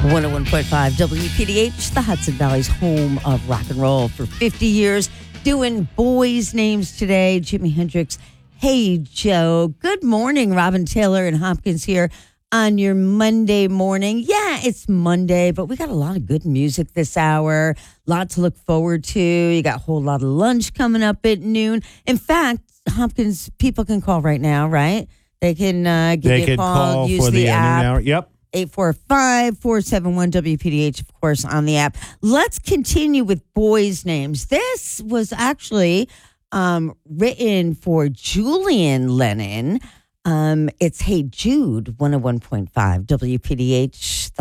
101.5 WPDH, the Hudson Valley's home of rock and roll for 50 years. Doing boys' names today. Jimi Hendrix. Hey, Joe. Good morning. Robin Taylor and Hopkins here on your Monday morning. Yeah, it's Monday, but we got a lot of good music this hour. A lot to look forward to. You got a whole lot of lunch coming up at noon. In fact, Hopkins, people can call right now, right? They can give you a call, use for the the app. hour. Yep. 845-471-WPDH, of course, on the app. Let's continue with boys' names. This was actually written for Julian Lennon. It's Hey Jude, 101.5 WPDH, the